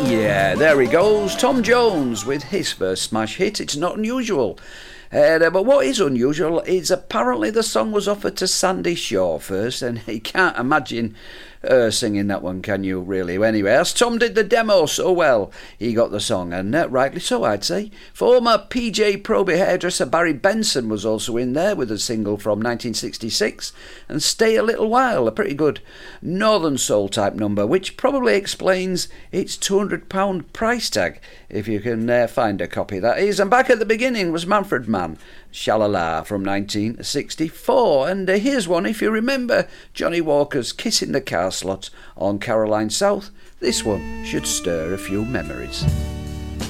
Yeah, there he goes, Tom Jones with his first smash hit. It's not unusual. But what is unusual is apparently the song was offered to Sandy Shaw first, and you can't imagine her singing that one, can you, really? Anyway, as Tom did the demo so well, he got the song, and rightly so, I'd say. Former PJ Proby hairdresser Barry Benson was also in there with a single from 1966, and Stay a Little While, a pretty good Northern Soul type number, which probably explains its £200 price tag, if you can find a copy, that is. And back at the beginning was Manfred Mann, Shalala from 1964. And here's one, if you remember Johnny Walker's Kissing the Car Slot on Caroline South. This one should stir a few memories.